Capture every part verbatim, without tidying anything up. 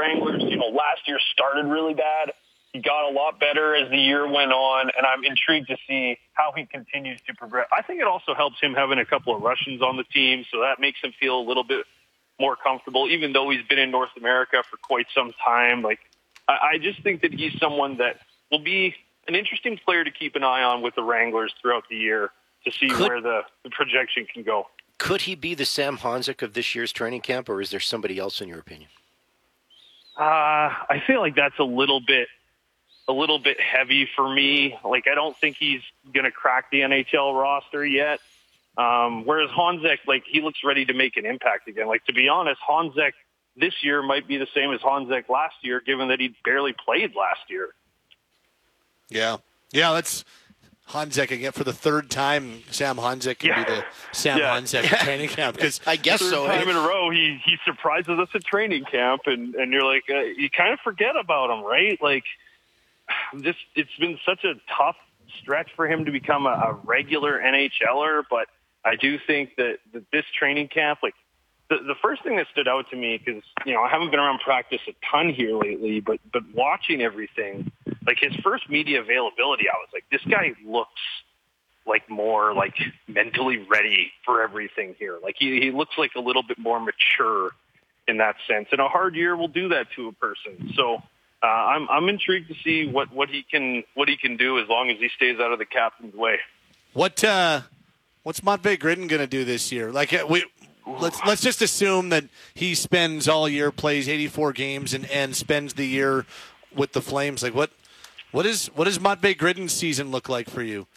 Wranglers. You know, last year started really bad. He got a lot better as the year went on, and I'm intrigued to see how he continues to progress. I think it also helps him having a couple of Russians on the team, so that makes him feel a little bit more comfortable, even though he's been in North America for quite some time. Like, I, I just think that he's someone that will be an interesting player to keep an eye on with the Wranglers throughout the year to see could, where the, the projection can go. Could he be the Sam Honzek of this year's training camp, or is there somebody else in your opinion? Uh, I feel like that's a little bit a little bit heavy for me. Like, I don't think he's going to crack the N H L roster yet. Um, whereas Honzek, like, he looks ready to make an impact again. Like, to be honest, Honzek this year might be the same as Honzek last year, given that he barely played last year. Yeah. Yeah, that's Honzek again for the third time. Sam Honzek can yeah. be the Sam yeah. Honzek yeah. training camp. Because I guess third so. time in a row, he, he surprises us at training camp, and, and you're like, uh, you kind of forget about him, right? Like, This it's been such a tough stretch for him to become a, a regular NHLer, but I do think that, that this training camp, like the, the first thing that stood out to me, because you know I haven't been around practice a ton here lately, but but watching everything, like his first media availability, I was like, this guy looks like more like mentally ready for everything here. Like he he looks like a little bit more mature in that sense, and a hard year will do that to a person. So. Uh, I'm I'm intrigued to see what, what he can what he can do as long as he stays out of the captain's way. What uh, what's Matvei Gridin going to do this year? Like we let's let's just assume that he spends all year, plays eighty-four games, and, and spends the year with the Flames. Like what what is what does Matvei Gridin's season look like for you?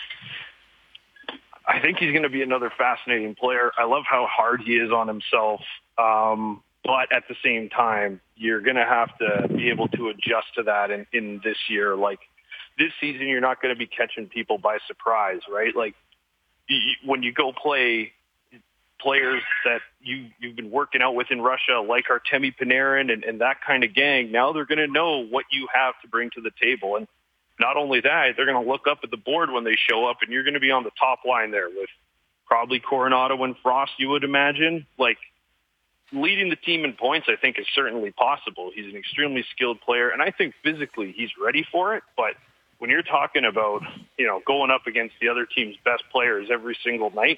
I think he's going to be another fascinating player. I love how hard he is on himself. Um, But at the same time, you're going to have to be able to adjust to that in, in this year. Like this season, you're not going to be catching people by surprise, right? Like you, when you go play players that you, you've been working out with in Russia, like Artemi Panarin and, and that kind of gang, now they're going to know what you have to bring to the table. And not only that, they're going to look up at the board when they show up, and you're going to be on the top line there with probably Coronado and Frost, you would imagine. Like, leading the team in points, I think, is certainly possible. He's an extremely skilled player, and I think physically he's ready for it. But when you're talking about, you know, going up against the other team's best players every single night,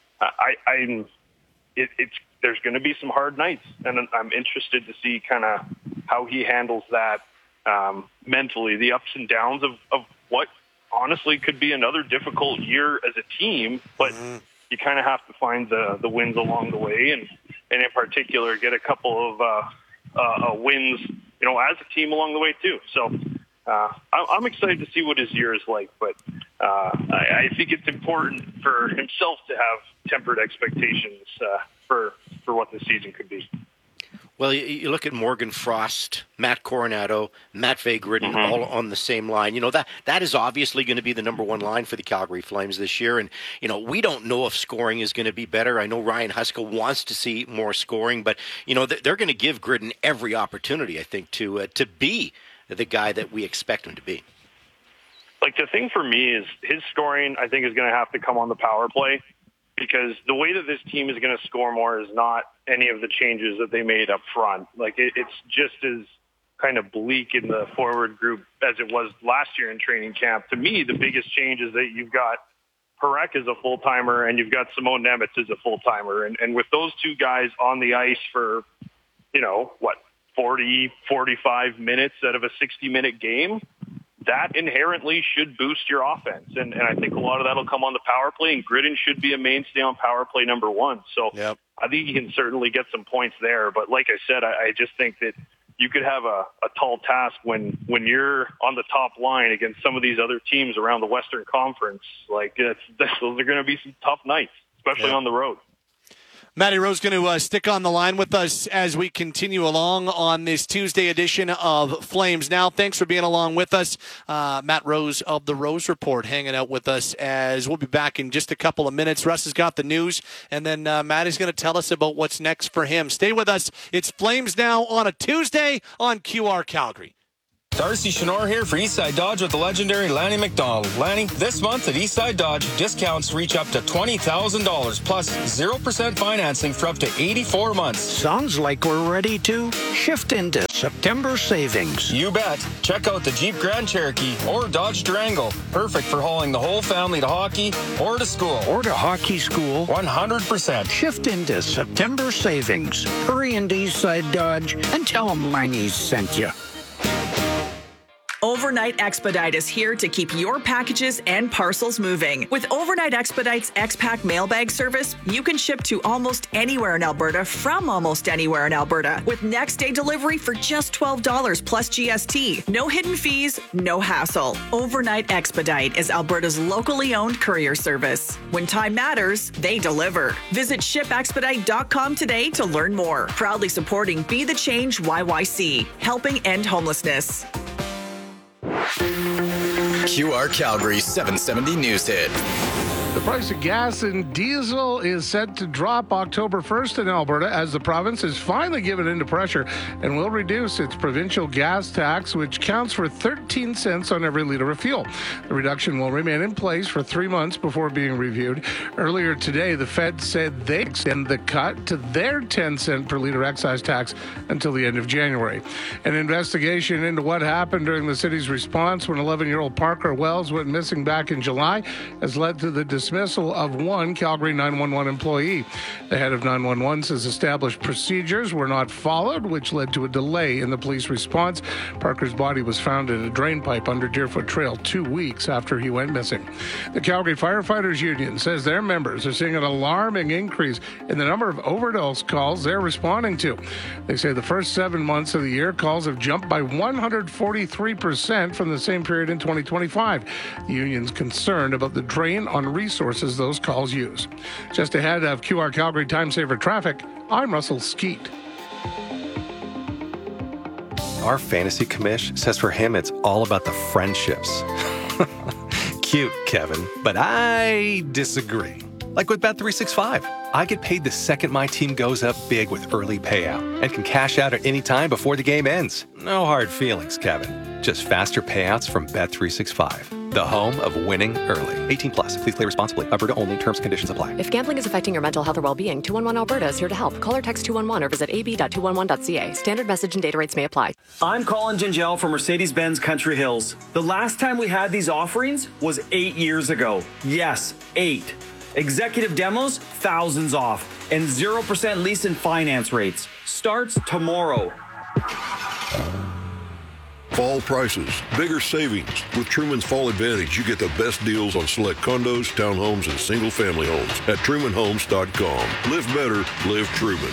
I, I'm, it, it's there's going to be some hard nights, and I'm interested to see kind of how he handles that um, mentally, the ups and downs of, of what honestly could be another difficult year as a team, but mm-hmm. you kind of have to find the, the wins along the way, and and in particular, get a couple of uh, uh, wins, you know, as a team along the way too. So uh, I'm excited to see what his year is like, but uh, I, I think it's important for himself to have tempered expectations uh, for for what the season could be. Well, you, you look at Morgan Frost, Matt Coronado, Matvei Gridin, mm-hmm. all on the same line. You know, that that is obviously going to be the number one line for the Calgary Flames this year. And, you know, we don't know if scoring is going to be better. I know Ryan Huska wants to see more scoring, but, you know, they're going to give Gridin every opportunity, I think, to uh, to be the guy that we expect him to be. Like, the thing for me is his scoring, I think, is going to have to come on the power play, because the way that this team is going to score more is not any of the changes that they made up front. Like, it, it's just as kind of bleak in the forward group as it was last year in training camp. To me, the biggest change is that you've got Parekh as a full-timer and you've got Simon Nemec as a full-timer. And, and with those two guys on the ice for, you know, what, forty, forty-five minutes out of a sixty-minute game, that inherently should boost your offense. And, and I think a lot of that will come on the power play, and Gridin should be a mainstay on power play number one. So yep. I think he can certainly get some points there. But like I said, I, I just think that you could have a, a tall task when, when you're on the top line against some of these other teams around the Western Conference. Like, it's, those are going to be some tough nights, especially yep. on the road. Matty Rose going to uh, stick on the line with us as we continue along on this Tuesday edition of Flames Now. Thanks for being along with us. Uh, Matt Rose of the Rose Report hanging out with us as we'll be back in just a couple of minutes. Russ has got the news, and then uh, Matt is going to tell us about what's next for him. Stay with us. It's Flames Now on a Tuesday on Q R Calgary. Darcy Chenor here for Eastside Dodge with the legendary Lanny McDonald. Lanny, this month at Eastside Dodge, discounts reach up to twenty thousand dollars plus zero percent financing for up to eighty-four months. Sounds like we're ready to shift into September savings. You bet. Check out the Jeep Grand Cherokee or Dodge Durango. Perfect for hauling the whole family to hockey or to school. Or to hockey school. one hundred percent. Shift into September savings. Hurry into Eastside Dodge and tell them Lanny's sent you. Overnight Expedite is here to keep your packages and parcels moving. With Overnight Expedite's X-Pack mailbag service, you can ship to almost anywhere in Alberta from almost anywhere in Alberta with next day delivery for just twelve dollars plus G S T. No hidden fees, no hassle. Overnight Expedite is Alberta's locally owned courier service. When time matters, they deliver. Visit ship expedite dot com today to learn more. Proudly supporting Be the Change Y Y C, helping end homelessness. Q R Calgary seven seventy News Hit. The price of gas and diesel is set to drop October first in Alberta as the province is finally given into pressure and will reduce its provincial gas tax, which counts for thirteen cents on every liter of fuel. The reduction will remain in place for three months before being reviewed. Earlier today, the Fed said they extend the cut to their ten cent per liter excise tax until the end of January. An investigation into what happened during the city's response when eleven-year-old Parker Wells went missing back in July has led to the dismissal of one Calgary nine one one employee. The head of nine one one says established procedures were not followed, which led to a delay in the police response. Parker's body was found in a drain pipe under Deerfoot Trail two weeks after he went missing. The Calgary Firefighters Union says their members are seeing an alarming increase in the number of overdose calls they're responding to. They say the first seven months of the year, calls have jumped by one hundred forty-three percent from the same period in twenty twenty-five. The union's concerned about the drain on resources those calls use. Just ahead of Q R Calgary Time Saver Traffic, I'm Russell Skeet. Our fantasy commish says for him it's all about the friendships. Cute, Kevin, but I disagree. Like with Bet three sixty-five, I get paid the second my team goes up big with early payout and can cash out at any time before the game ends. No hard feelings, Kevin. Just faster payouts from Bet three sixty-five, the home of winning early. eighteen plus. Please play responsibly. Alberta only. Terms and conditions apply. If gambling is affecting your mental health or well-being, two one one Alberta is here to help. Call or text two one one or visit a b dot two one one dot c a. Standard message and data rates may apply. I'm Colin Gingell from Mercedes-Benz Country Hills. The last time we had these offerings was eight years ago. Yes, eight. Executive demos, thousands off, and zero percent lease and finance rates. Starts tomorrow. Fall prices, bigger savings. With Truman's Fall Advantage, you get the best deals on select condos, townhomes, and single-family homes at truman homes dot com. Live better, live Truman.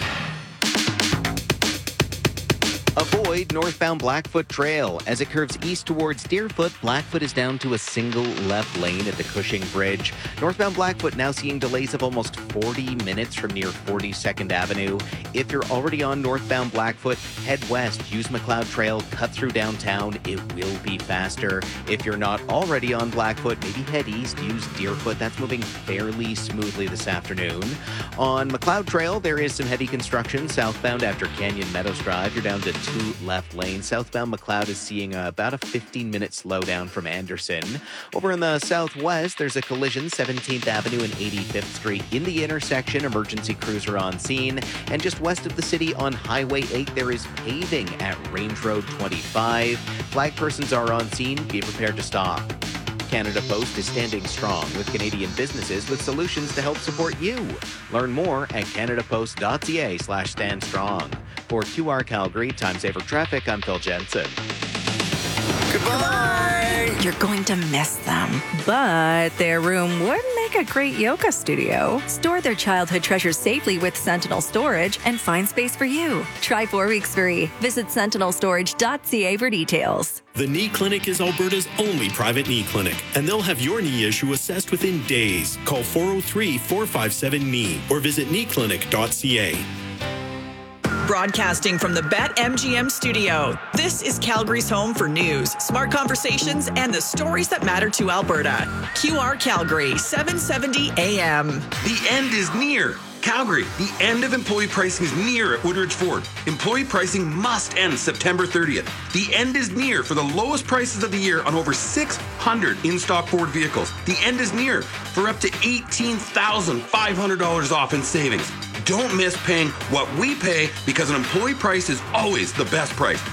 Avoid northbound Blackfoot Trail. As it curves east towards Deerfoot, Blackfoot is down to a single left lane at the Cushing Bridge. Northbound Blackfoot now seeing delays of almost forty minutes from near forty-second Avenue. If you're already on northbound Blackfoot, head west. Use McLeod Trail, cut through downtown. It will be faster. If you're not already on Blackfoot, maybe head east. Use Deerfoot. That's moving fairly smoothly this afternoon. On McLeod Trail, there is some heavy construction southbound after Canyon Meadows Drive. You're down to two left lanes. Southbound McLeod is seeing uh, about a fifteen minute slowdown from Anderson. Over in the southwest, there's a collision, seventeenth Avenue and eighty-fifth Street. In the intersection, emergency crews are on scene. And just west of the city on Highway eight, there is paving at Range Road twenty-five. Flag persons are on scene. Be prepared to stop. Canada Post is standing strong with Canadian businesses with solutions to help support you. Learn more at canadapost dot c a slash stand strong. For Q R Calgary Time Saver Traffic, I'm Phil Jensen. Goodbye! You're going to miss them, but their room would make a great yoga studio. Store their childhood treasures safely with Sentinel Storage and find space for you. Try four weeks free. Visit sentinel storage dot c a for details. The Knee Clinic is Alberta's only private knee clinic, and they'll have your knee issue assessed within days. Call four oh three, four five seven, K N E E or visit knee clinic dot c a. Broadcasting from the BetMGM studio, this is Calgary's home for news, smart conversations, and the stories that matter to Alberta. Q R Calgary, seven seventy A M. The end is near. Calgary, the end of employee pricing is near at Woodridge Ford. Employee pricing must end September thirtieth. The end is near for the lowest prices of the year on over six hundred in-stock Ford vehicles. The end is near for up to eighteen thousand five hundred dollars off in savings. Don't miss paying what we pay because an employee price is always the best price.